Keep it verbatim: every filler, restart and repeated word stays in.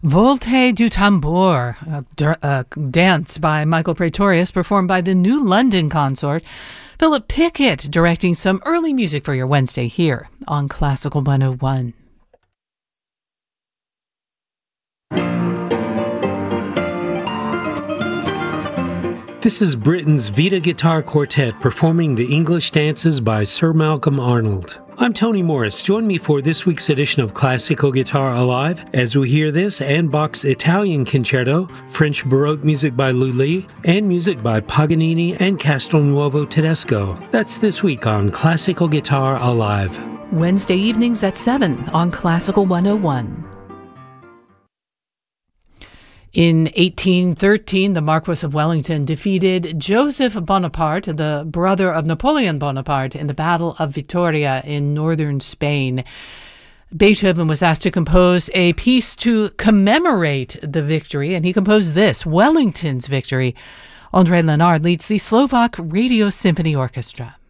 Volte du Tambor, a, d- a dance by Michael Praetorius, performed by the New London Consort. Philip Pickett directing some early music for your Wednesday here on Classical one oh one. This is Britain's Vita Guitar Quartet performing the English dances by Sir Malcolm Arnold. I'm Tony Morris. Join me for this week's edition of Classical Guitar Alive as we hear this and Bach's Italian Concerto, French Baroque music by Lully, and music by Paganini and Castelnuovo Tedesco. That's this week on Classical Guitar Alive. Wednesday evenings at seven on Classical one oh one. In eighteen thirteen, the Marquis of Wellington defeated Joseph Bonaparte, the brother of Napoleon Bonaparte, in the Battle of Vittoria in northern Spain. Beethoven was asked to compose a piece to commemorate the victory, and he composed this, Wellington's Victory. André Lenard leads the Slovak Radio Symphony Orchestra.